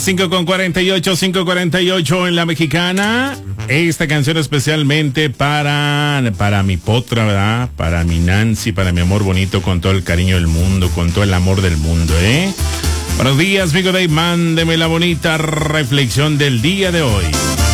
5:48 en la Mexicana. Esta canción especialmente para mi potra, ¿verdad? Para mi Nancy, para mi amor bonito, con todo el cariño del mundo, con todo el amor del mundo, ¿eh? Buenos días, amigo Dave. Mándeme la bonita reflexión del día de hoy.